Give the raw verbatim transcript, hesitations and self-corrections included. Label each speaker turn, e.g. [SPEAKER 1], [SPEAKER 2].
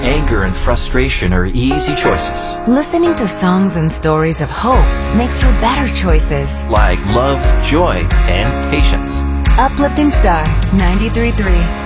[SPEAKER 1] anger and frustration are easy choices.
[SPEAKER 2] Listening to songs and stories of hope makes for better choices.
[SPEAKER 1] Like love, joy, and patience.
[SPEAKER 2] Uplifting Star ninety-three point three.